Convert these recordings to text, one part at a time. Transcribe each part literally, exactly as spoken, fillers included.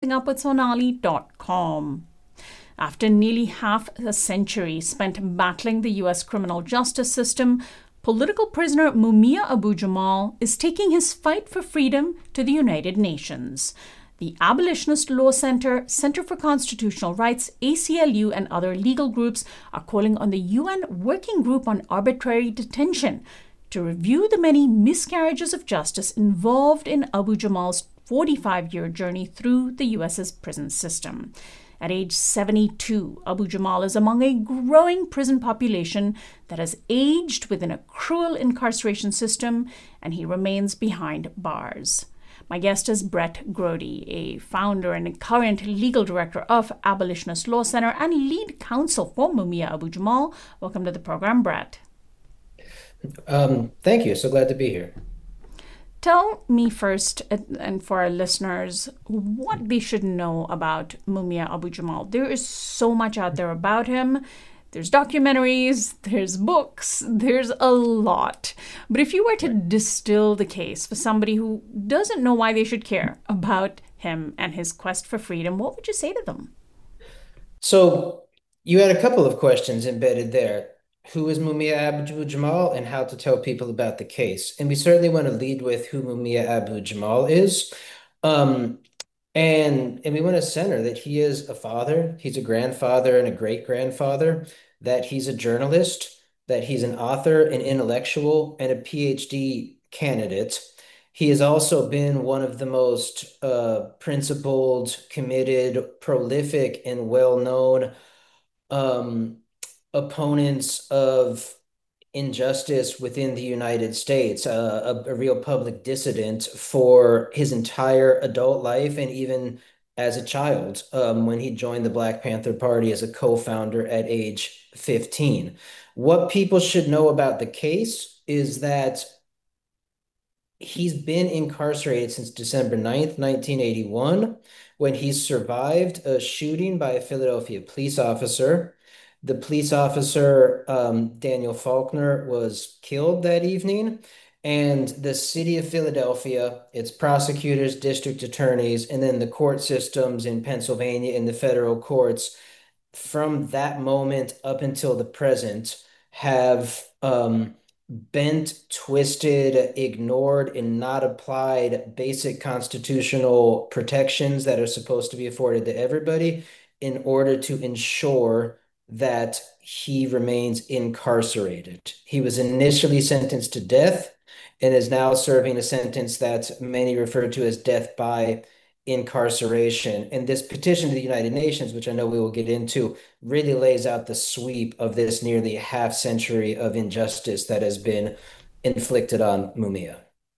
Rising Up with Sonali dot com. After nearly half a century spent battling the U S criminal justice system, political prisoner Mumia Abu-Jamal is taking his fight for freedom to the United Nations. The Abolitionist Law Center, Center for Constitutional Rights, A C L U, and other legal groups are calling on the U N Working Group on Arbitrary Detention to review the many miscarriages of justice involved in Abu-Jamal's forty-five-year journey through the U S's prison system. At age seventy-two, Abu-Jamal is among a growing prison population that has aged within a cruel incarceration system, and he remains behind bars. My guest is Brett Grody, a founder and current legal director of Abolitionist Law Center and lead counsel for Mumia Abu-Jamal. Welcome to the program, Brett. Um, thank you. So glad to be here. Tell me first, and for our listeners, what they should know about Mumia Abu-Jamal. There is so much out there about him. There's documentaries, there's books, there's a lot. But if you were to distill the case for somebody who doesn't know why they should care about him and his quest for freedom, what would you say to them? So you had a couple of questions embedded there. Who is Mumia Abu-Jamal and how to tell people about the case? And we certainly want to lead with who Mumia Abu-Jamal is. Um, and, and we want to center that he is a father, he's a grandfather and a great-grandfather, that he's a journalist, that he's an author, an intellectual, and a PhD candidate. He has also been one of the most uh, principled, committed, prolific, and well-known um, opponents of injustice within the United States, uh, a, a real public dissident for his entire adult life and even as a child, um, when he joined the Black Panther Party as a co-founder at age fifteen. What people should know about the case is that he's been incarcerated since December ninth, nineteen eighty-one, when he survived a shooting by a Philadelphia police officer. The police officer, um, Daniel Faulkner, was killed that evening, and the city of Philadelphia, its prosecutors, district attorneys, and then the court systems in Pennsylvania and the federal courts, from that moment up until the present, have um, bent, twisted, ignored, and not applied basic constitutional protections that are supposed to be afforded to everybody in order to ensure that he remains incarcerated. He was initially sentenced to death and is now serving a sentence that many refer to as death by incarceration. And this petition to the United Nations, which I know we will get into, really lays out the sweep of this nearly half century of injustice that has been inflicted on Mumia.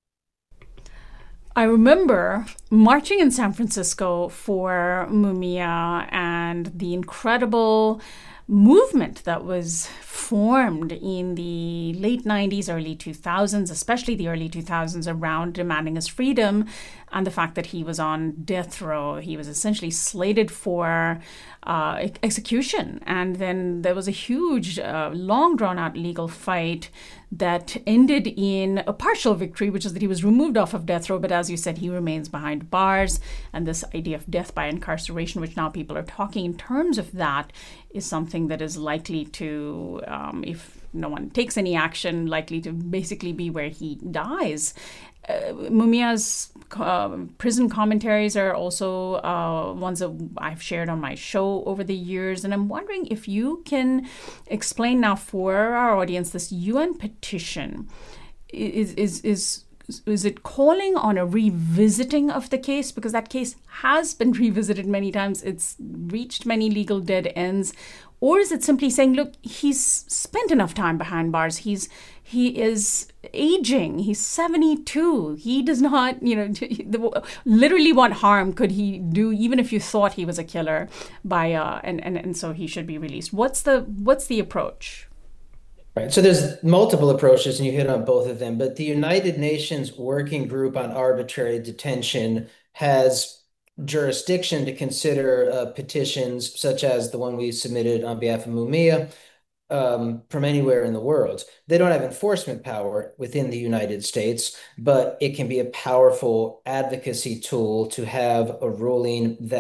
I remember marching in San Francisco for Mumia and the incredible movement that was formed in the late nineties, early two thousands, especially the early two thousands, around demanding his freedom and the fact that he was on death row. He was essentially slated for uh, execution. And then there was a huge, uh, long drawn out legal fight that ended in a partial victory, which is that he was removed off of death row. But as you said, he remains behind bars. And this idea of death by incarceration, which now people are talking in terms of that, is something that is likely to, um, if no one takes any action, likely to basically be where he dies. Uh, Mumia's uh, prison commentaries are also uh, ones that I've shared on my show over the years. And I'm wondering if you can explain now for our audience this U N petition. Is, is, is, is it calling on a revisiting of the case? Because that case has been revisited many times. It's reached many legal dead ends. Or is it simply saying, look, he's spent enough time behind bars. He's he is aging. He's seventy-two. He does not, you know, literally what harm could he do, even if you thought he was a killer, by uh, and, and and so he should be released. What's the what's the approach? Right. So there's multiple approaches, and you hit on both of them. But the United Nations Working Group on Arbitrary Detention has jurisdiction to consider uh, petitions such as the one we submitted on behalf of Mumia um, from anywhere in the world. They don't have enforcement power within the United States, but it can be a powerful advocacy tool to have a ruling that